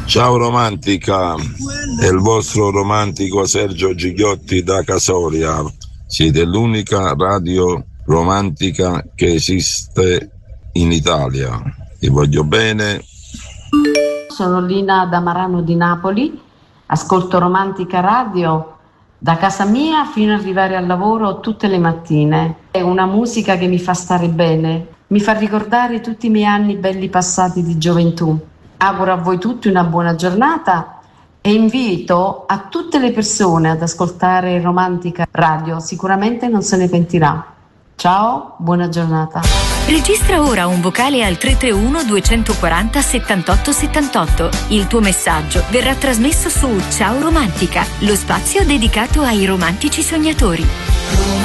Ciao romantica, è il vostro romantico Sergio Gigliotti da Casoria. Siete l'unica radio romantica che esiste in Italia. Vi voglio bene. Sono Lina da Marano di Napoli, ascolto Romantica Radio da casa mia fino ad arrivare al lavoro tutte le mattine. È una musica che mi fa stare bene, mi fa ricordare tutti i miei anni belli passati di gioventù. Auguro a voi tutti una buona giornata e invito a tutte le persone ad ascoltare Romantica Radio, sicuramente non se ne pentirà. Ciao, buona giornata. Registra ora un vocale al 331 240 78 78. Il tuo messaggio verrà trasmesso su Ciao Romantica, lo spazio dedicato ai romantici sognatori.